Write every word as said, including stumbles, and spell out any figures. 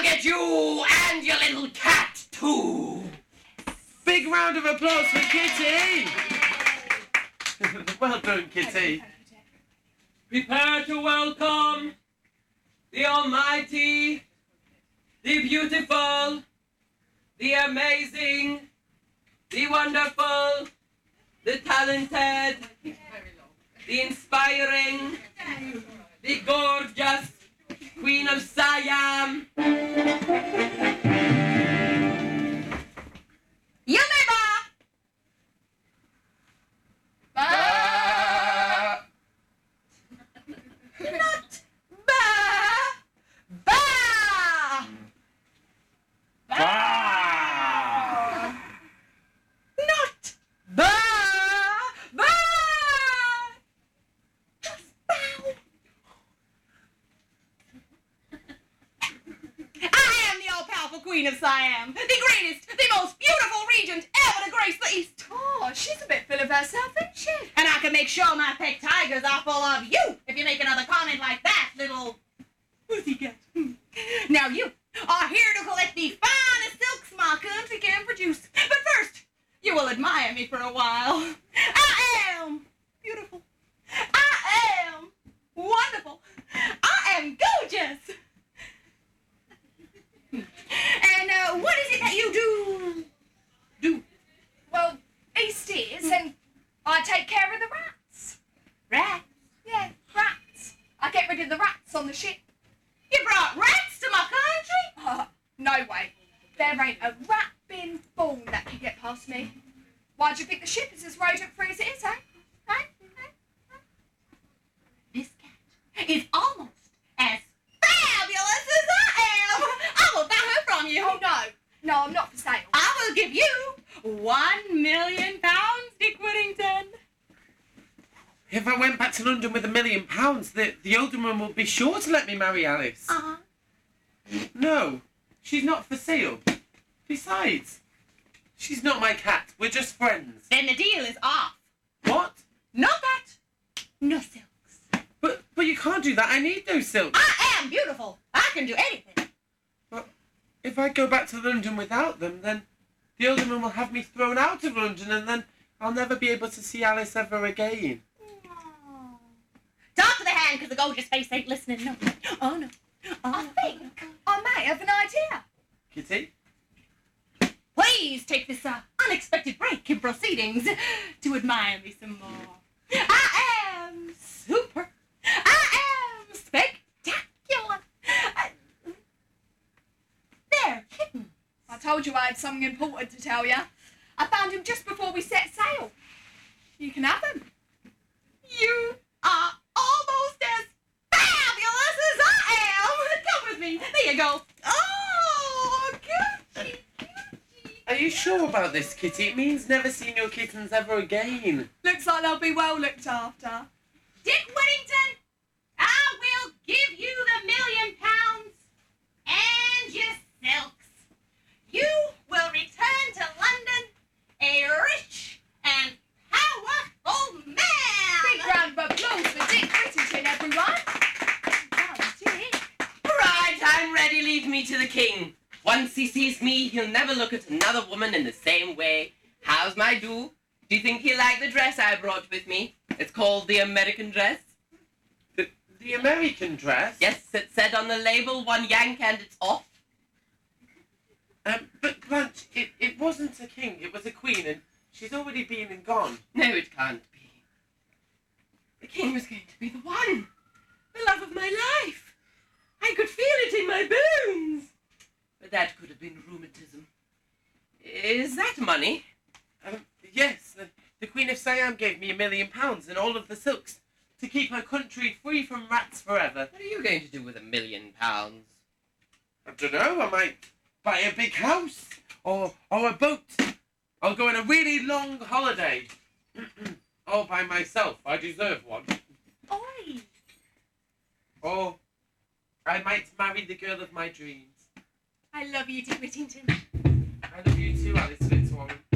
get you and your little cat, too. Big round of applause for Kitty. Well done, Kitty. Prepare to welcome the almighty, the beautiful, the amazing, the wonderful, the talented, the inspiring, the gorgeous Queen of Siam. Yumeba! Ba! Not ba! Ba! Ba! Not ba! Ba! Just bow. I am the all-powerful Queen of Siam, the greatest, the most beautiful regent ever to grace the East. Oh, she's a bit full of herself, isn't she? And I can make sure my pet tigers are full of you if you make another comment like that, little pussycat. Now you are here to collect the finest silks my country can produce. But first, you will admire me for a while. I am beautiful. I am wonderful. I am gorgeous. And uh, what is it that you do? Do? Well, East is, and I take care of the rats. Rats? Yeah, rats. I get rid of the rats on the ship. You brought rats to my country? Uh, no way. There ain't a rat bin born that can get past me. Why do you think the ship is as rodent-free as it is, eh? Eh? Eh? This cat is almost as fabulous as I am. I will buy her from you. Oh, no. No, I'm not for sale. I will give you one million pounds, Dick Whittington. If I went back to London with a million pounds, the, the alderman would be sure to let me marry Alice. Uh-huh. No, she's not for sale. Besides, she's not my cat. We're just friends. Then the deal is off. What? No cat, no silks. But but you can't do that. I need those silks. I am beautiful. I can do anything. But if I go back to London without them, then the alderman will have me thrown out of London, and then I'll never be able to see Alice ever again. Talk to the hand, because the gorgeous face ain't listening. No. Oh, no. Oh, I think I may have an idea. Kitty? Please take this uh, unexpected break in proceedings to admire me some more. I am super. I am spectacular. I... They're kittens. I told you I had something important to tell you. I found him just before we set sail. You can have him. You are almost as fabulous as I am. Come with me. There you go. Oh, Gucci, Gucci. Are you sure about this, Kitty? It means never seeing your kittens ever again. Looks like they'll be well looked after. Dick Whittington, I will give you the million pounds and your silks. You will return to London a rich and powerful man. Big round of applause for Dick Whittington, everyone. Oh, Dick. Right, I'm ready. Leave me to the king. Once he sees me, he'll never look at another woman in the same way. How's my do? Do you think he'll like the dress I brought with me? It's called the American dress. The, the American dress? Yes, it said on the label, one yank and it's off. Um, but Blanche, it, it wasn't a king, it was a queen, and she's already been and gone. No, it can't be. The king was going to be the one. The love of my life. I could feel it in my bones. But that could have been rheumatism. Is that money? Um, yes, the, the Queen of Siam gave me a million pounds and all of the silks to keep her country free from rats forever. What are you going to do with a million pounds? I don't know, I might buy a big house or, or a boat. I'll go on a really long holiday. All by myself. I deserve one. Oi. Or I might marry the girl of my dreams. I love you, Dick Whittington. I love you too, Alice Fitzwarren.